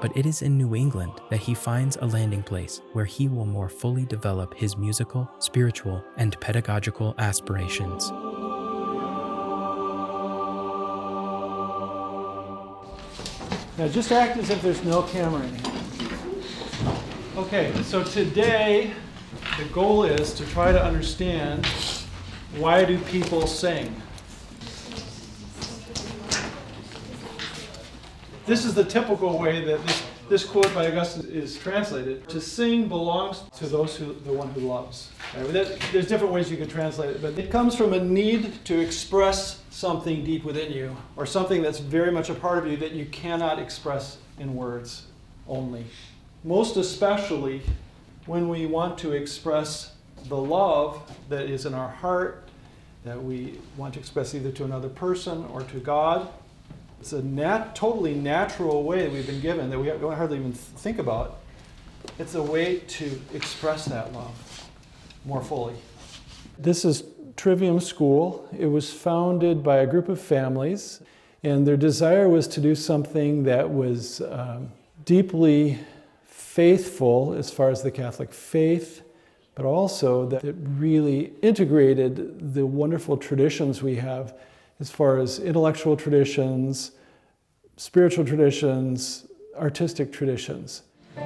but it is in New England that he finds a landing place where he will more fully develop his musical, spiritual, and pedagogical aspirations. Now just act as if there's no camera in here. Okay, so today the goal is to try to understand, why do people sing? This is the typical way that this quote by Augustine is translated. To sing belongs to the one who loves. Right? There's different ways you could translate it, but it comes from a need to express something deep within you, or something that's very much a part of you that you cannot express in words only. Most especially when we want to express the love that is in our heart, that we want to express either to another person or to God. It's a totally natural way we've been given that we don't hardly even think about. It's a way to express that love more fully. This is Trivium School. It was founded by a group of families, and their desire was to do something that was deeply faithful as far as the Catholic faith, but also that it really integrated the wonderful traditions we have as far as intellectual traditions, spiritual traditions, artistic traditions.